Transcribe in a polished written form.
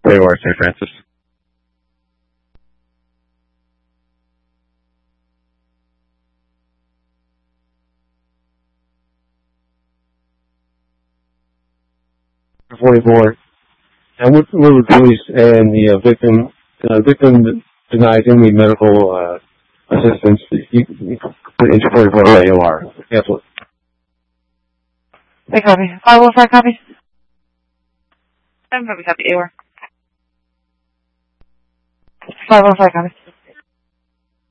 AOR St. Francis. .44. And with the police and the victim denies any medical assistance. You put into 44 AOR. Cancel it. Hey, copy. 505 copy. 7 copy, AOR. 505 copy.